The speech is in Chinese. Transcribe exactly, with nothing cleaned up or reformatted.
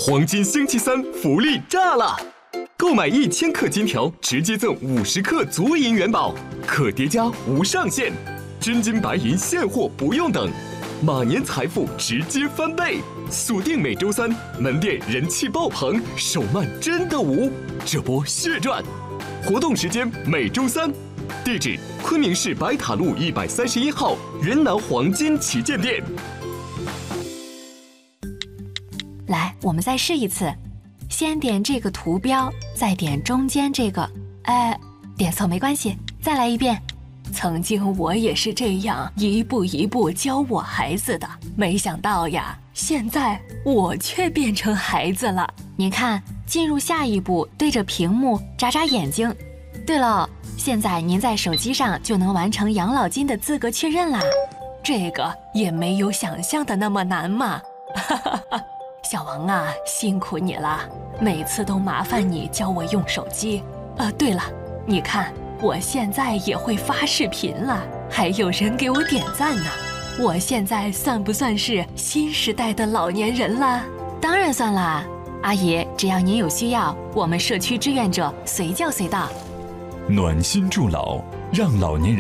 黄金星期三福利炸了！购买一千克金条，直接赠五十克足银元宝，可叠加无上限，真金白银现货不用等，马年财富直接翻倍！锁定每周三，门店人气爆棚，手慢真的无，这波血赚！活动时间每周三，地址昆明市白塔路一百三十一号云南黄金旗舰店。 来，我们再试一次，先点这个图标，再点中间这个，哎，点错没关系，再来一遍。曾经我也是这样一步一步教我孩子的，没想到呀，现在我却变成孩子了。您看，进入下一步，对着屏幕眨眨眼睛。对了，现在您在手机上就能完成养老金的资格确认啦，这个也没有想象的那么难嘛。哈哈哈。小王啊，辛苦你了，每次都麻烦你教我用手机。呃，对了，你看我现在也会发视频了，还有人给我点赞呢。我现在算不算是新时代的老年人了？当然算啦，阿姨，只要您有需要，我们社区志愿者随叫随到。 暖心助老，让老年人